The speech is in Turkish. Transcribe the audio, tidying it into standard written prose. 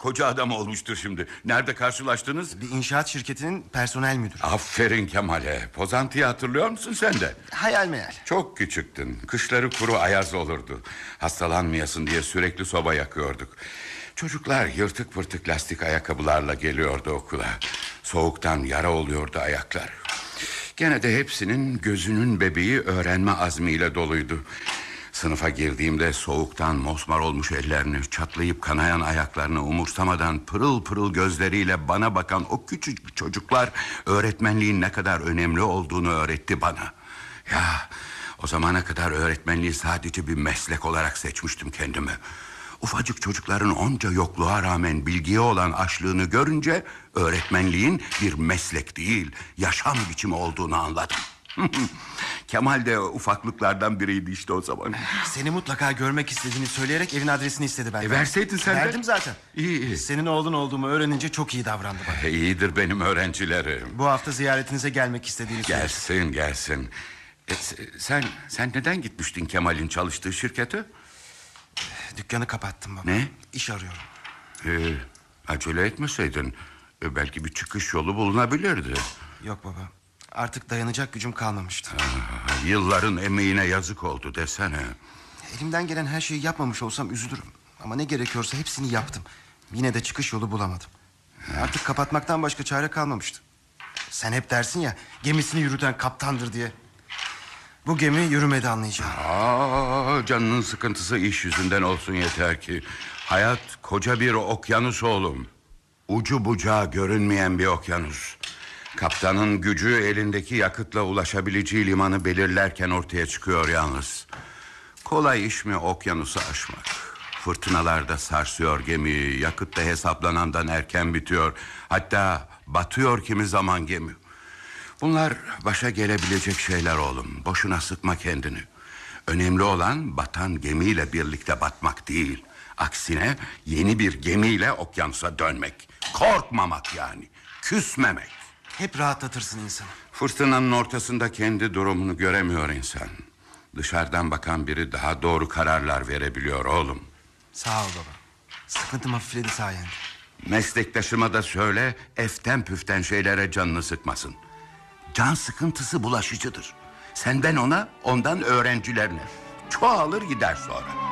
koca adam olmuştur şimdi. Nerede karşılaştınız? Bir inşaat şirketinin personel müdürü. Aferin Kemal'e. Pozantıyı hatırlıyor musun sen de? Hayal meyal. Çok küçüktün. Kışları kuru ayaz olurdu. Hastalanmayasın diye sürekli soba yakıyorduk. Çocuklar yırtık pırtık lastik ayakkabılarla geliyordu okula. Soğuktan yara oluyordu ayaklar. Gene de hepsinin gözünün bebeği öğrenme azmiyle doluydu. Sınıfa girdiğimde soğuktan mosmor olmuş ellerini, çatlayıp kanayan ayaklarını umursamadan pırıl pırıl gözleriyle bana bakan o küçük çocuklar öğretmenliğin ne kadar önemli olduğunu öğretti bana. Ya, o zamana kadar öğretmenliği sadece bir meslek olarak seçmiştim kendimi. Ufacık çocukların onca yokluğa rağmen bilgiye olan açlığını görünce öğretmenliğin bir meslek değil, yaşam biçimi olduğunu anladım. Kemal de ufaklıklardan biriydi işte o zaman. Seni mutlaka görmek istediğini söyleyerek evin adresini istedi benden. Verseydin sen de. Verdim zaten. İyi. Senin oğlun olduğumu öğrenince çok iyi davrandı bana. İyidir benim öğrencilerim. Bu hafta ziyaretinize gelmek istediğini söyledi. Gelsin. Sen neden gitmiştin Kemal'in çalıştığı şirkete? Dükkanı kapattım baba. Ne? İş arıyorum. Acele etmeseydin belki bir çıkış yolu bulunabilirdi. Yok baba, artık dayanacak gücüm kalmamıştı. Yılların emeğine yazık oldu desene. Elimden gelen her şeyi yapmamış olsam üzülürüm. Ama ne gerekiyorsa hepsini yaptım. Yine de çıkış yolu bulamadım. Artık kapatmaktan başka çare kalmamıştı. Sen hep dersin ya, gemisini yürüten kaptandır diye. Bu gemi yürümedi anlayacağım. Canının sıkıntısı iş yüzünden olsun yeter ki. Hayat koca bir okyanus oğlum. Ucu bucağı görünmeyen bir okyanus. Kaptanın gücü elindeki yakıtla ulaşabileceği limanı belirlerken ortaya çıkıyor yalnız. Kolay iş mi okyanusu aşmak? Fırtınalarda sarsıyor gemiyi. Yakıt da hesaplanandan erken bitiyor. Hatta batıyor kimi zaman gemi. Bunlar başa gelebilecek şeyler oğlum. Boşuna sıkma kendini. Önemli olan batan gemiyle birlikte batmak değil. Aksine yeni bir gemiyle okyanusa dönmek. Korkmamak yani. Küsmemek. Hep rahatlatırsın insanı. Fırtınanın ortasında kendi durumunu göremiyor insan. Dışarıdan bakan biri daha doğru kararlar verebiliyor oğlum. Sağ ol baba. Sıkıntım hafifledi sayende. Meslektaşıma da söyle, eften püften şeylere canını sıkmasın. Can sıkıntısı bulaşıcıdır. Senden ona, ondan öğrencilerine. Çoğalır gider sonra.